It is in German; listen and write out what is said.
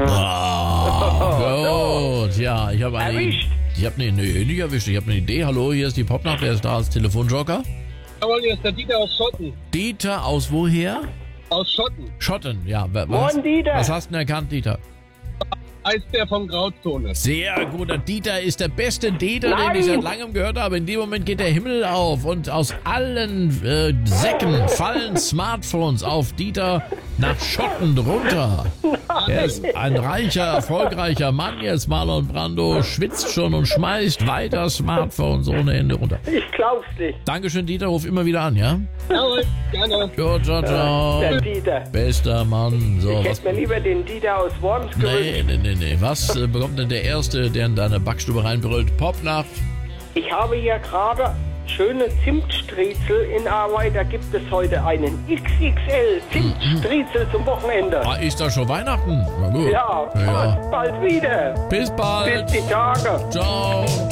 Gut, ja, ich habe eine... Erwischt. Ich habe nicht erwischt, ich habe eine Idee. Hallo, hier ist die Popnacht, wer ist da als Telefonjoker? Jawohl, hier ist der Dieter aus Schotten. Dieter aus woher? Aus Schotten. Schotten, ja. Moin, Dieter. Was hast du denn erkannt, Dieter? Eisbär vom Grauzone. Sehr gut, der Dieter ist der beste Dieter, den Nein. ich seit langem gehört habe. In dem Moment geht der Himmel auf und aus allen Säcken fallen Smartphones auf Dieter nach Schotten runter. Er ist ein reicher, erfolgreicher Mann jetzt. Marlon Brando schwitzt schon und schmeißt weiter Smartphones ohne Ende runter. Ich glaub's nicht. Dankeschön, Dieter, ruf immer wieder an, ja? Jawohl, gerne. Jo, ciao, ciao. Der Dieter. Bester Mann. So, Ich was... hätte mir lieber den Dieter aus Worms gewünscht. Nee. Was bekommt denn der Erste, der in deine Backstube reinbrüllt? Popnacht. Ich habe hier gerade schöne Zimtstriezel in Arbeit. Da gibt es heute einen XXL Zimtstriezel zum Wochenende. Ah, ist das schon Weihnachten? Na gut. Ja, Ja. bald wieder. Bis bald. Bis die Tage. Ciao.